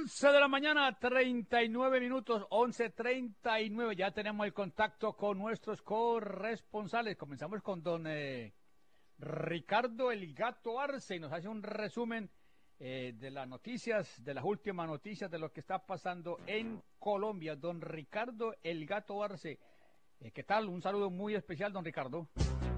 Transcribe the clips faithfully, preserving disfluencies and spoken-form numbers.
once de la mañana, treinta y nueve minutos, once treinta y nueve. Ya tenemos el contacto con nuestros corresponsales. Comenzamos con don eh, Ricardo El Gato Arce y nos hace un resumen eh, de las noticias, de las últimas noticias de lo que está pasando en Colombia. Don Ricardo El Gato Arce, eh, ¿qué tal? Un saludo muy especial, don Ricardo.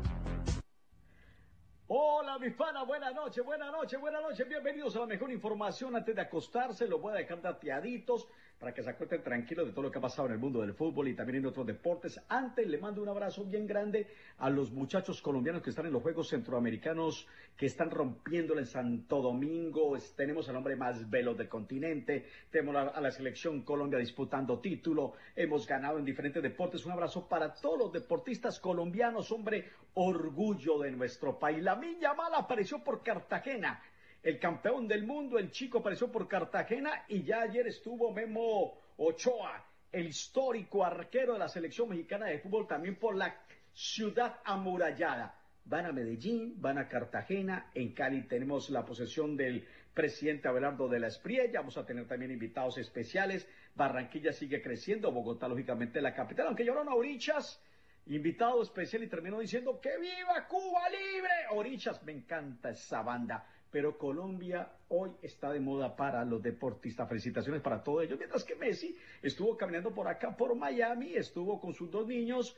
Hola, mis panas, buenas noches, buenas noches, buenas noches. Bienvenidos a la mejor información antes de acostarse. Los voy a dejar dateaditos para que se acuesten tranquilos de todo lo que ha pasado en el mundo del fútbol y también en otros deportes. Antes, le mando un abrazo bien grande a los muchachos colombianos que están en los Juegos Centroamericanos, que están rompiéndole en Santo Domingo. Tenemos al hombre más veloz del continente. Tenemos a, a la selección Colombia disputando título. Hemos ganado en diferentes deportes. Un abrazo para todos los deportistas colombianos, hombre, orgullo de nuestro país. La Lamine Yamal apareció por Cartagena, el campeón del mundo, el chico apareció por Cartagena y ya ayer estuvo Memo Ochoa, el histórico arquero de la selección mexicana de fútbol, también por la ciudad amurallada. Van a Medellín, van a Cartagena, en Cali tenemos la posesión del presidente Abelardo de la Espriella, vamos a tener también invitados especiales, Barranquilla sigue creciendo, Bogotá lógicamente la capital, aunque lloraron a Orichas, invitado especial, y terminó diciendo que viva Cuba libre. Orichas, me encanta esa banda, pero Colombia hoy está de moda para los deportistas. Felicitaciones para todos ellos, mientras que Messi estuvo caminando por acá, por Miami, estuvo con sus dos niños,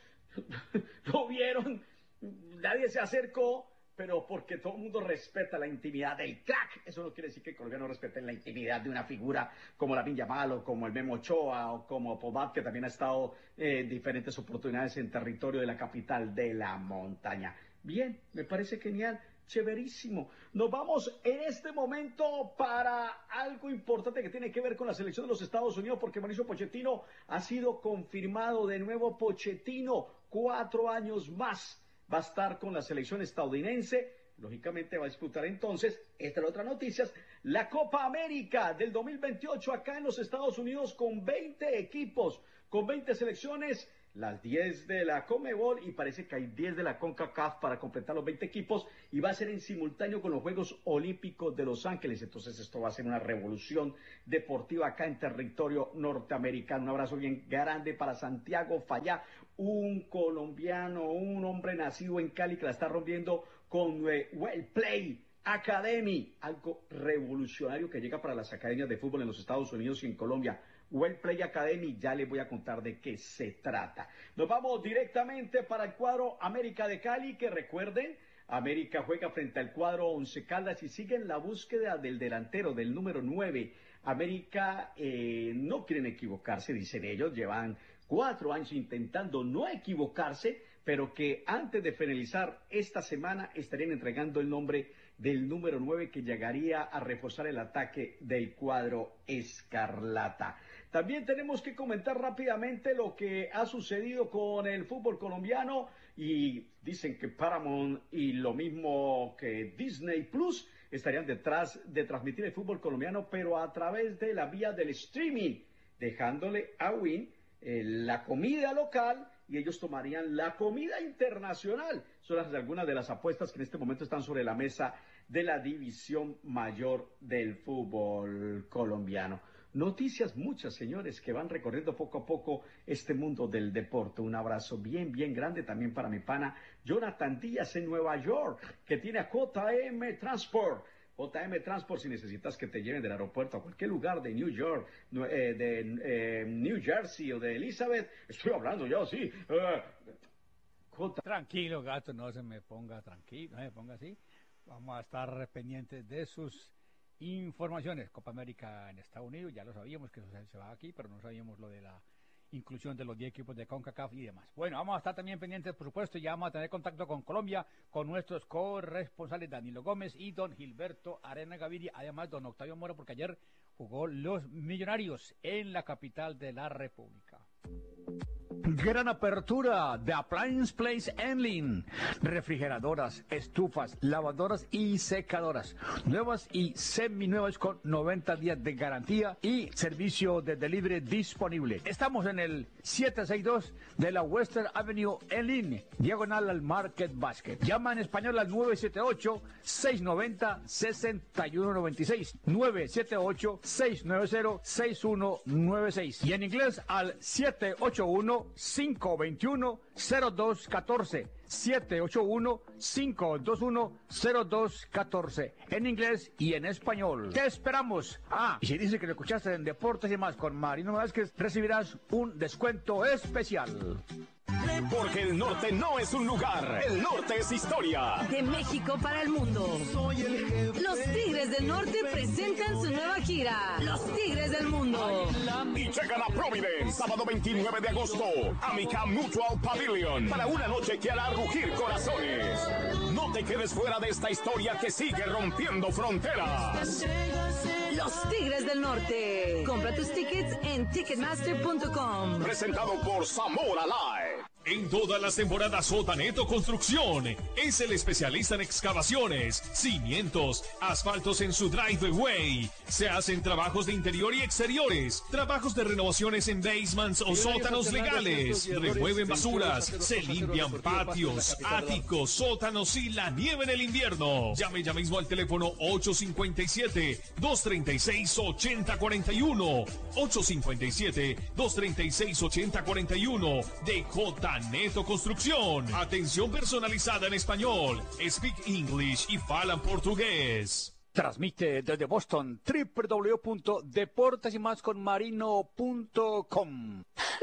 lo vieron, nadie se acercó, pero porque todo el mundo respeta la intimidad del crack. Eso no quiere decir que el colombiano respete la intimidad de una figura como Lamine Yamal o como el Memo Ochoa o como Pobat, que también ha estado en diferentes oportunidades en territorio de la capital de la montaña. Bien, me parece genial, chéverísimo. Nos vamos en este momento para algo importante que tiene que ver con la selección de los Estados Unidos, porque Mauricio Pochettino ha sido confirmado de nuevo. Pochettino, cuatro años más va a estar con la selección estadounidense. Lógicamente va a disputar entonces, esta es la otra noticia, la Copa América del dos mil veintiocho acá en los Estados Unidos con veinte equipos, con veinte selecciones, las diez de la Conmebol y parece que hay diez de la CONCACAF para completar los veinte equipos, y va a ser en simultáneo con los Juegos Olímpicos de Los Ángeles. Entonces esto va a ser una revolución deportiva acá en territorio norteamericano. Un abrazo bien grande para Santiago Fallá, un colombiano, un hombre nacido en Cali que la está rompiendo con eh, Well Play Academy, algo revolucionario que llega para las academias de fútbol en los Estados Unidos y en Colombia. Well Play Academy, ya les voy a contar de qué se trata. Nos vamos directamente para el cuadro América de Cali, que recuerden, América juega frente al cuadro Once Caldas y siguen la búsqueda del delantero, del número nueve. América eh, no quieren equivocarse, dicen ellos, llevan cuatro años intentando no equivocarse, pero que antes de finalizar esta semana estarían entregando el nombre del número nueve que llegaría a reforzar el ataque del cuadro escarlata. También tenemos que comentar rápidamente lo que ha sucedido con el fútbol colombiano, y dicen que Paramount y lo mismo que Disney Plus estarían detrás de transmitir el fútbol colombiano, pero a través de la vía del streaming, dejándole a Win eh, la comida local y ellos tomarían la comida internacional. Son las, algunas de las apuestas que en este momento están sobre la mesa de la división mayor del fútbol colombiano. Noticias muchas, señores, que van recorriendo poco a poco este mundo del deporte. Un abrazo bien, bien grande también para mi pana Jonathan Díaz en Nueva York, que tiene a J M Transport. J M Transport, si necesitas que te lleven del aeropuerto a cualquier lugar de New York, eh, de eh, New Jersey o de Elizabeth, estoy hablando yo, sí. Uh, J... Tranquilo, gato, no se me ponga tranquilo, no se ponga así. Vamos a estar pendientes de sus informaciones. Copa América en Estados Unidos, ya lo sabíamos que eso se va aquí, pero no sabíamos lo de la inclusión de los diez equipos de CONCACAF y demás. Bueno, vamos a estar también pendientes, por supuesto, y ya vamos a tener contacto con Colombia, con nuestros corresponsales Danilo Gómez y don Gilberto Arena Gaviria, además don Octavio Mora, porque ayer jugó los Millonarios en la capital de la República. Gran apertura de Appliance Place Enlin. Refrigeradoras, estufas, lavadoras y secadoras. Nuevas y seminuevas con noventa días de garantía y servicio de delivery disponible. Estamos en el setecientos sesenta y dos de la Western Avenue Enlin, diagonal al Market Basket. Llama en español al nueve siete ocho, seis nueve cero, seis uno nueve seis. nueve siete ocho, seis nueve cero, seis uno nueve seis. Y en inglés al siete ocho uno, cinco dos uno, cero dos uno cuatro. siete ocho uno, cinco dos uno, cero dos uno cuatro. En inglés y en español. Te esperamos. Ah, y si dices que lo escuchaste en Deportes y Más con Marino Vázquez, recibirás un descuento especial. Porque el norte no es un lugar, el norte es historia. De México para el mundo. Los Tigres del Norte presentan su nueva gira. Los Tigres del Mundo. Y llegan a Providence, sábado veintinueve de agosto, Amica Mutual Pavilion, para una noche que hará rugir corazones. No te quedes fuera de esta historia que sigue rompiendo fronteras. Los Tigres del Norte. Compra tus tickets en ticketmaster punto com. Presentado por Zamora Live. En todas las temporadas Sotaneto Construcción es el especialista en excavaciones, cimientos, asfaltos en su driveway. Se hacen trabajos de interior y exteriores, trabajos de renovaciones en basements o sótanos legales, remueven basuras, se limpian patios, áticos, sótanos y la nieve en el invierno. Llame ya mismo al teléfono ocho cinco siete, dos tres seis, ocho cero cuatro uno, ocho cinco siete, dos tres seis, ocho cero cuatro uno de J. Neto Construcción. Atención personalizada en español. Speak English y falan portugués. Transmite desde Boston, doble u doble u doble u punto deportes y más con marino punto com.